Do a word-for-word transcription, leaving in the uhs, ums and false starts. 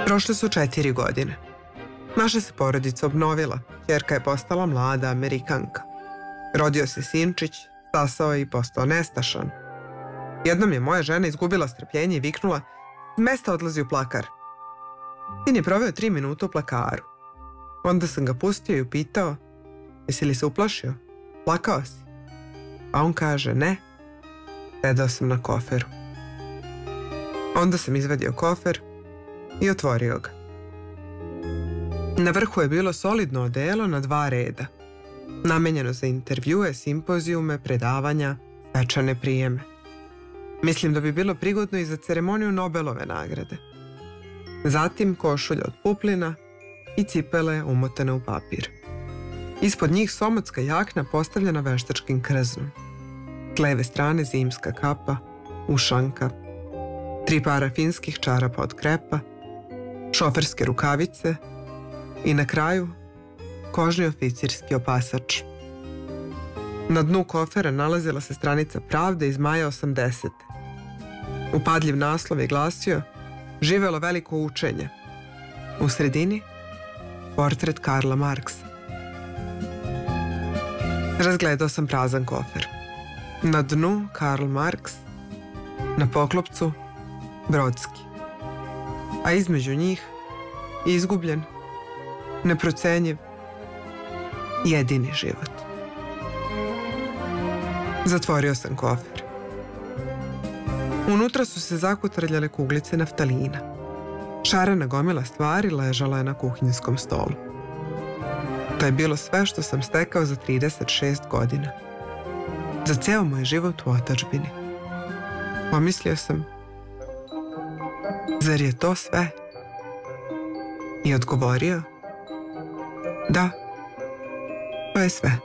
Prošle su četiri godine. Naša se porodica obnovila. Ćerka je postala mlada Amerikanka. Rodio se sinčić, stasao je i postao nestašan. Jednom je moja žena izgubila strpljenje i viknula: "S mesta odlazi u plakar." Sin je proveo tri minuta u plakaru. Onda sam ga pustio i upitao: "Jesi li se uplašio? Plakao si?" A on kaže: "Ne, sedao sam na koferu." Onda sam izvadio kofer i otvorio ga. Na vrhu je bilo solidno odelo na dva reda, namenjeno za intervjue, simpozijume, predavanja, svečane prijeme. Mislim da bi bilo prigodno i za ceremoniju Nobelove nagrade. Zatim košulja od puplina i cipele umotane u papir. Ispod njih somotska jakna postavljena veštačkim krznom. S leve strane zimska kapa, ušanka, tri para finskih čarapa od krepa, šoferske rukavice i na kraju kožni oficirski opasač. Na dnu kofera nalazila se stranica Pravde iz maja osamdesete. Upadljiv naslov je glasio: "Živelo veliko učenje." U sredini portret Karla Marksa. Razgledao sam prazan kofer. Na dnu Karl Marks, na poklopcu Brodski, a između njih izgubljen, neprocenjiv, jedini život. Zatvorio sam kofer. Unutra su se zakutrljale kuglice naftalina. Šarena gomila stvari ležala je na kuhinjskom stolu. To je bilo sve što sam stekao za trideset šest godina. Za ceo moj život u otadžbini. Pomislio sam: zar je to sve? I odgovorio: da, to je sve.